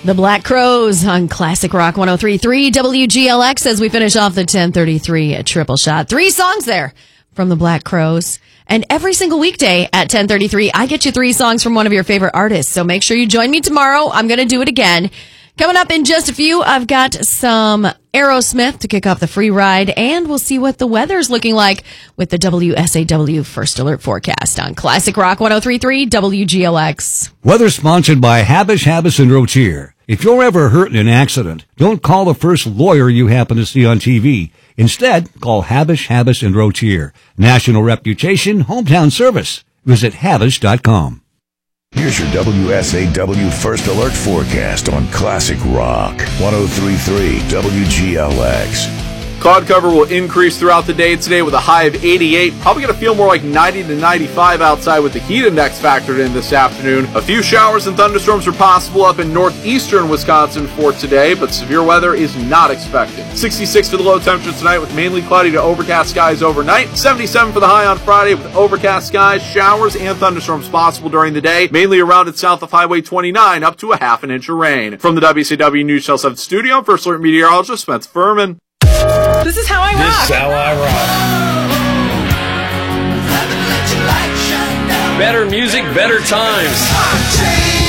The Black Crowes on Classic Rock 103.3 WGLX as we finish off the 10:33 triple shot. 3 songs there from the Black Crowes. And every single weekday at 10:33, I get you 3 songs from one of your favorite artists. So make sure you join me tomorrow. I'm going to do it again. Coming up in just a few, I've got some Aerosmith to kick off the free ride, and we'll see what the weather's looking like with the WSAW First Alert forecast on Classic Rock 103.3 WGLX. Weather sponsored by Habish, and Rotier. If you're ever hurt in an accident, don't call the first lawyer you happen to see on TV. Instead, call Habish, and Rotier. National reputation, hometown service. Visit Habish.com. Here's your WSAW First Alert forecast on Classic Rock 103.3 WGLX. Cloud cover will increase throughout the day today with a high of 88. Probably going to feel more like 90 to 95 outside with the heat index factored in this afternoon. A few showers and thunderstorms are possible up in northeastern Wisconsin for today, but severe weather is not expected. 66 for the low temperature tonight with mainly cloudy to overcast skies overnight. 77 for the high on Friday with overcast skies, showers, and thunderstorms possible during the day, mainly around and south of Highway 29, up to a half an inch of rain. From the WCW News Channel 7 studio, I'm First Alert meteorologist Spencer Furman. This is how I rock. This is how I rock. Better music, better times.